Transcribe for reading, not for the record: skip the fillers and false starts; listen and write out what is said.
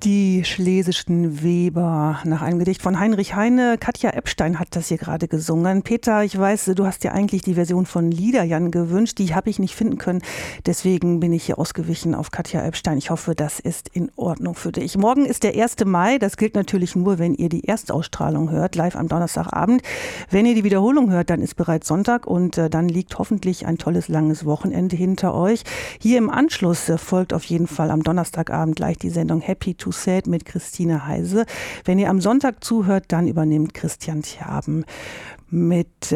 Die Schlesischen Weber nach einem Gedicht von Heinrich Heine. Katja Epstein hat das hier gerade gesungen. Peter, ich weiß, du hast dir eigentlich die Version von Liederjan gewünscht. Die habe ich nicht finden können. Deswegen bin ich hier ausgewichen auf Katja Epstein. Ich hoffe, das ist in Ordnung für dich. Morgen ist der 1. Mai. Das gilt natürlich nur, wenn ihr die Erstausstrahlung hört, live am Donnerstagabend. Wenn ihr die Wiederholung hört, dann ist bereits Sonntag und dann liegt hoffentlich ein tolles, langes Wochenende hinter euch. Hier im Anschluss folgt auf jeden Fall am Donnerstagabend gleich die Sendung Happy to Sad mit Christine Heise. Wenn ihr am Sonntag zuhört, dann übernimmt Christian Tjaben mit